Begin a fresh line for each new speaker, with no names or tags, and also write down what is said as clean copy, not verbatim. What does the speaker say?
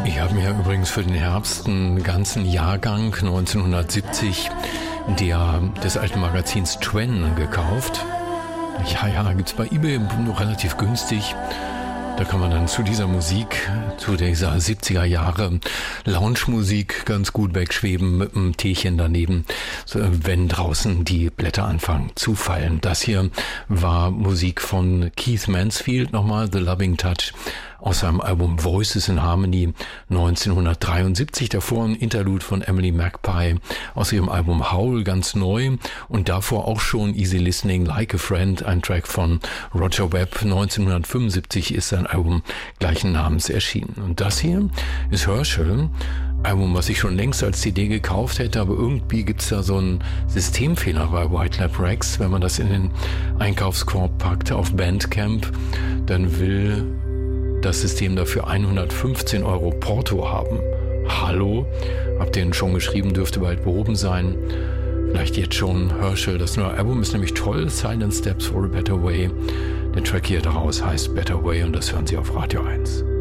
Ich habe mir übrigens für den Herbst einen ganzen Jahrgang 1970 des alten Magazins Twen gekauft. Ja, gibt's bei eBay noch relativ günstig. Da kann man dann zu dieser Musik, zu dieser 70er Jahre Lounge-Musik ganz gut wegschweben mit einem Teechen daneben, wenn draußen die Blätter anfangen zu fallen. Das hier war Musik von Keith Mansfield, nochmal The Loving Touch, aus seinem Album Voices in Harmony 1973. Davor ein Interlude von Emily Magpie aus ihrem Album Howl, ganz neu. Und davor auch schon Easy Listening, Like a Friend, ein Track von Roger Webb. 1975 ist sein Album gleichen Namens erschienen. Und das hier ist Herschel. Album, was ich schon längst als CD gekauft hätte, aber irgendwie gibt's da so einen Systemfehler bei White Lab Records. Wenn man das in den Einkaufskorb packt auf Bandcamp, dann will das System dafür 115 € Porto haben. Hallo? Habt ihr ihn schon geschrieben, dürfte bald behoben sein. Vielleicht jetzt schon. Herschel, das neue Album ist nämlich toll. Silent Steps for a Better Way. Der Track hier daraus heißt Better Way und das hören Sie auf Radio 1.